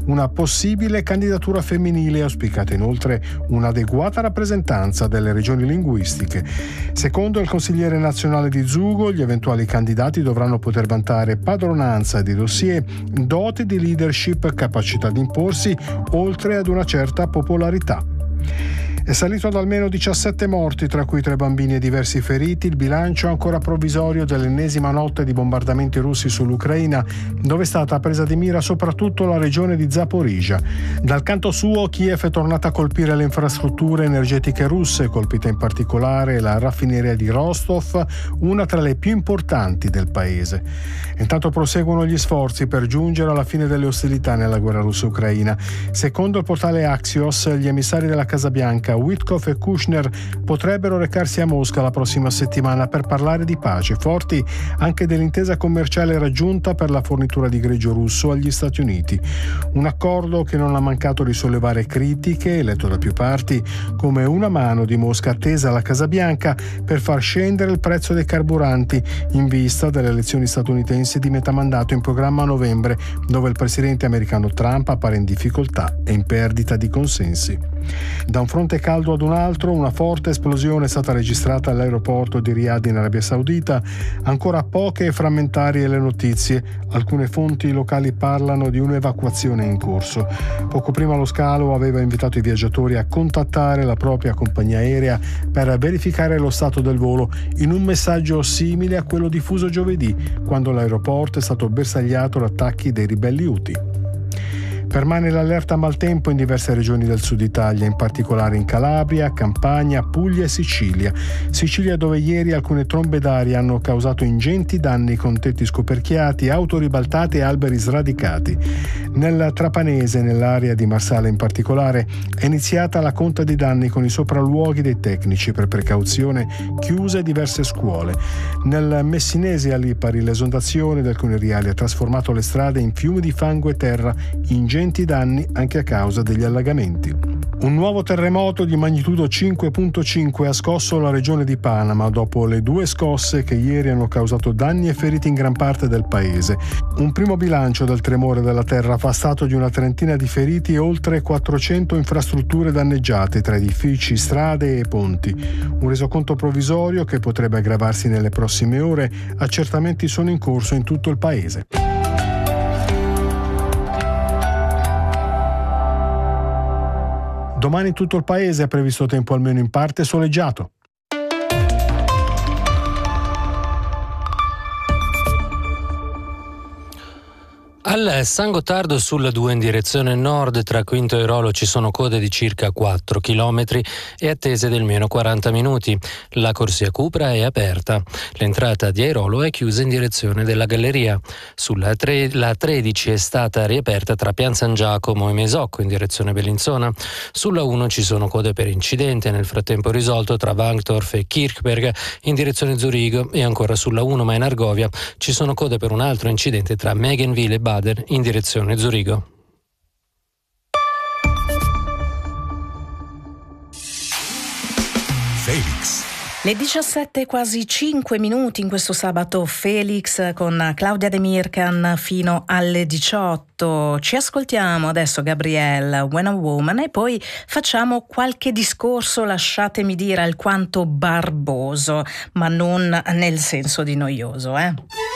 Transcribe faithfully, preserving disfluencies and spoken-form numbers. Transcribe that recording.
una possibile candidatura femminile, auspicata inoltre un'adeguata rappresentanza delle regioni linguistiche. Secondo il consigliere nazionale di Zugo, gli eventuali candidati dovranno poter vantare padronanza di dossier, doti di leadership, capacità di imporsi, oltre ad una certa popolarità. È salito ad almeno diciassette morti, tra cui tre bambini e diversi feriti, il bilancio ancora provvisorio dell'ennesima notte di bombardamenti russi sull'Ucraina, dove è stata presa di mira soprattutto la regione di Zaporizhzhia. Dal canto suo, Kiev è tornata a colpire le infrastrutture energetiche russe, colpita in particolare la raffineria di Rostov, una tra le più importanti del paese. Intanto proseguono gli sforzi per giungere alla fine delle ostilità nella guerra russa-ucraina. Secondo il portale Axios, gli emissari della Casa Bianca Witkoff e Kushner potrebbero recarsi a Mosca la prossima settimana per parlare di pace, forti anche dell'intesa commerciale raggiunta per la fornitura di greggio russo agli Stati Uniti. Un accordo che non ha mancato di sollevare critiche, letto da più parti come una mano di Mosca tesa alla Casa Bianca per far scendere il prezzo dei carburanti in vista delle elezioni statunitensi di metà mandato in programma a novembre, dove il presidente americano Trump appare in difficoltà e in perdita di consensi. Da un fronte caldo ad un altro, una forte esplosione è stata registrata all'aeroporto di Riyadh in Arabia Saudita. Ancora poche e frammentarie le notizie. Alcune fonti locali parlano di un'evacuazione in corso. Poco prima lo scalo aveva invitato i viaggiatori a contattare la propria compagnia aerea per verificare lo stato del volo, in un messaggio simile a quello diffuso giovedì, quando l'aeroporto è stato bersagliato da attacchi dei ribelli Houthi. Permane l'allerta maltempo in diverse regioni del sud Italia, in particolare in Calabria, Campania, Puglia e Sicilia. Sicilia, dove ieri alcune trombe d'aria hanno causato ingenti danni con tetti scoperchiati, auto ribaltate e alberi sradicati. Nel Trapanese, nell'area di Marsala in particolare, è iniziata la conta di danni con i sopralluoghi dei tecnici, per precauzione chiuse diverse scuole. Nel Messinese, a Lipari, l'esondazione del Cuneriale ha trasformato le strade in fiumi di fango e terra, ingenti danni anche a causa degli allagamenti. Un nuovo terremoto di magnitudo cinque virgola cinque ha scosso la regione di Panama dopo le due scosse che ieri hanno causato danni e feriti in gran parte del paese. Un primo bilancio del tremore della terra fa stato di una trentina di feriti e oltre quattrocento infrastrutture danneggiate tra edifici, strade e ponti. Un resoconto provvisorio che potrebbe aggravarsi nelle prossime ore. Accertamenti sono in corso in tutto il paese. Domani in tutto il paese è previsto tempo almeno in parte soleggiato. Al San Gottardo sulla due in direzione nord tra Quinto e Rolo ci sono code di circa quattro chilometri e attese del meno quaranta minuti. La corsia Cupra è aperta. L'entrata di Airolo è chiusa in direzione della galleria. Sulla tre, la tredici è stata riaperta tra Pian San Giacomo e Mesocco in direzione Bellinzona. Sulla uno ci sono code per incidente, nel frattempo risolto tra Wankdorf e Kirchberg in direzione Zurigo, e ancora sulla uno ma in Argovia ci sono code per un altro incidente tra Megenville e Baden in direzione Zurigo. Felix. Le diciassette quasi cinque minuti in questo sabato Felix con Claudia De Mircan fino alle diciotto. Ci ascoltiamo adesso Gabrielle, When a Woman, e poi facciamo qualche discorso, lasciatemi dire, alquanto barboso, ma non nel senso di noioso, eh.